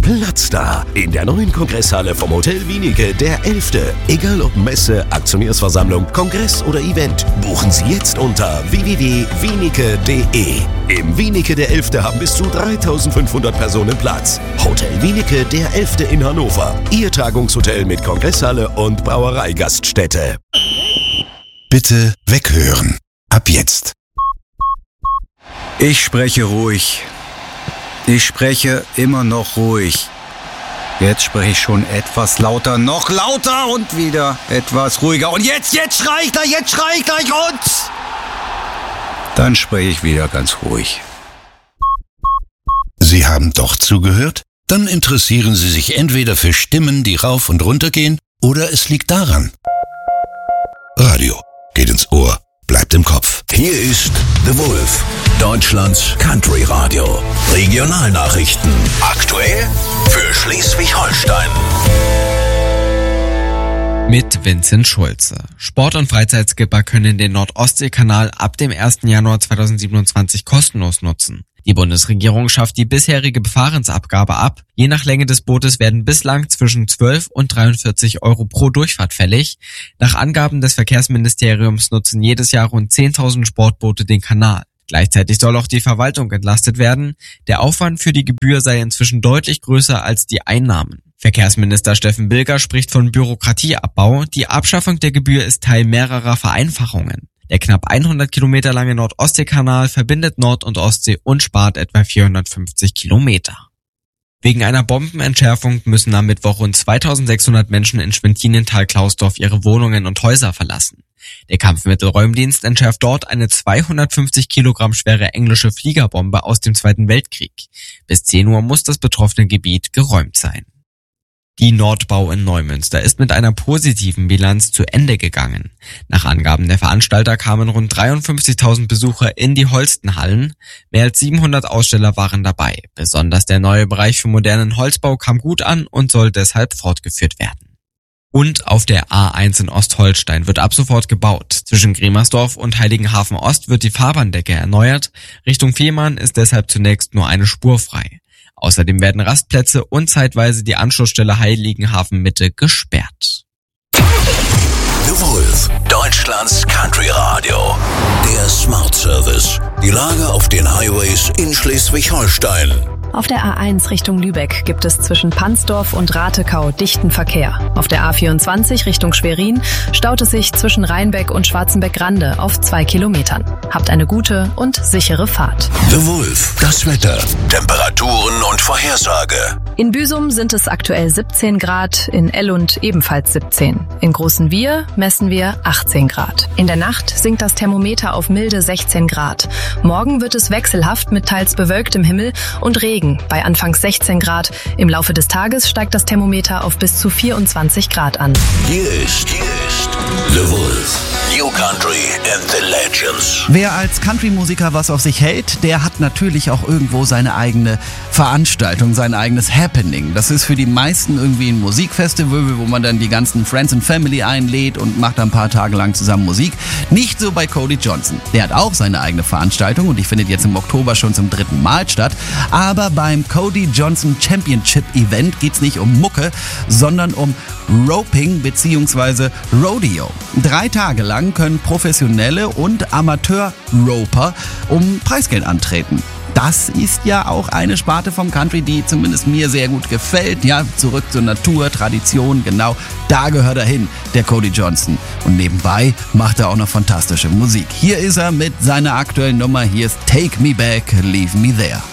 Platz da. In der neuen Kongresshalle vom Hotel Wienicke der 11. Egal ob Messe, Aktionärsversammlung, Kongress oder Event, buchen Sie jetzt unter www.wienicke.de. Im Wienicke der 11. haben bis zu 3.500 Personen Platz. Hotel Wienicke der 11. in Hannover. Ihr Tagungshotel mit Kongresshalle und Brauereigaststätte. Bitte weghören. Ab jetzt. Ich spreche ruhig. Ich spreche immer noch ruhig. Jetzt spreche ich schon etwas lauter, noch lauter und wieder etwas ruhiger. Und jetzt schrei ich gleich und dann spreche ich wieder ganz ruhig. Sie haben doch zugehört? Dann interessieren Sie sich entweder für Stimmen, die rauf und runter gehen, oder es liegt daran. Radio geht ins Ohr, bleibt im Kopf. Hier ist The Wolf, Deutschlands Country Radio. Regionalnachrichten. Aktuell für Schleswig-Holstein. Mit Vincent Schulze. Sport- und Freizeitskipper können den Nord-Ostsee-Kanal ab dem 1. Januar 2027 kostenlos nutzen. Die Bundesregierung schafft die bisherige Befahrensabgabe ab. Je nach Länge des Bootes werden bislang zwischen 12 und 43 Euro pro Durchfahrt fällig. Nach Angaben des Verkehrsministeriums nutzen jedes Jahr rund 10.000 Sportboote den Kanal. Gleichzeitig soll auch die Verwaltung entlastet werden. Der Aufwand für die Gebühr sei inzwischen deutlich größer als die Einnahmen. Verkehrsminister Steffen Bilger spricht von Bürokratieabbau. Die Abschaffung der Gebühr ist Teil mehrerer Vereinfachungen. Der knapp 100 Kilometer lange Nord-Ostsee-Kanal verbindet Nord- und Ostsee und spart etwa 450 Kilometer. Wegen einer Bombenentschärfung müssen am Mittwoch rund 2600 Menschen in Schwentinental-Klausdorf ihre Wohnungen und Häuser verlassen. Der Kampfmittelräumdienst entschärft dort eine 250 Kilogramm schwere englische Fliegerbombe aus dem Zweiten Weltkrieg. Bis 10 Uhr muss das betroffene Gebiet geräumt sein. Die Nordbau in Neumünster ist mit einer positiven Bilanz zu Ende gegangen. Nach Angaben der Veranstalter kamen rund 53.000 Besucher in die Holstenhallen. Mehr als 700 Aussteller waren dabei. Besonders der neue Bereich für modernen Holzbau kam gut an und soll deshalb fortgeführt werden. Und auf der A1 in Ostholstein wird ab sofort gebaut. Zwischen Gremersdorf und Heiligenhafen Ost wird die Fahrbahndecke erneuert. Richtung Fehmarn ist deshalb zunächst nur eine Spur frei. Außerdem werden Rastplätze und zeitweise die Anschlussstelle Heiligenhafen Mitte gesperrt. The Wolf, Deutschlands Country Radio. Der Smart Service. Die Lage auf den Highways in Schleswig-Holstein. Auf der A1 Richtung Lübeck gibt es zwischen Pansdorf und Ratekau dichten Verkehr. Auf der A24 Richtung Schwerin staut es sich zwischen Rheinbeck und Schwarzenbeck-Rande auf 2 Kilometern. Habt eine gute und sichere Fahrt. The Wolf, das Wetter, Temperaturen und Vorhersage. In Büsum sind es aktuell 17 Grad, in Ellund ebenfalls 17. In Großenwier messen wir 18 Grad. In der Nacht sinkt das Thermometer auf milde 16 Grad. Morgen wird es wechselhaft mit teils bewölktem Himmel und Regen bei anfangs 16 Grad. Im Laufe des Tages steigt das Thermometer auf bis zu 24 Grad an. Hier ist The Wolf. New Country and the Legends. Wer als Country-Musiker was auf sich hält, der hat natürlich auch irgendwo seine eigene Veranstaltung, sein eigenes Happening. Das ist für die meisten irgendwie ein Musikfestival, wo man dann die ganzen Friends and Family einlädt und macht dann ein paar Tage lang zusammen Musik. Nicht so bei Cody Johnson. Der hat auch seine eigene Veranstaltung und die findet jetzt im Oktober schon zum 3. Mal statt. Aber beim Cody Johnson Championship Event geht's nicht um Mucke, sondern um Roping bzw. Rodeo. 3 Tage lang können professionelle und Amateur-Roper um Preisgeld antreten. Das ist ja auch eine Sparte vom Country, die zumindest mir sehr gut gefällt. Ja, zurück zur Natur, Tradition, genau, da gehört er hin, der Cody Johnson. Und nebenbei macht er auch noch fantastische Musik. Hier ist er mit seiner aktuellen Nummer, hier ist Take Me Back, Leave Me There.